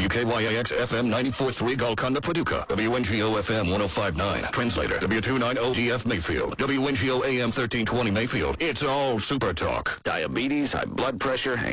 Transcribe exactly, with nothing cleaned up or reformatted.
W K Y A X F M ninety-four point three Golconda, Paducah. W N G O F M one oh five point nine. Translator, W two ninety D F Mayfield. W N G O A M thirteen twenty Mayfield. It's all Super Talk. Diabetes, high blood pressure,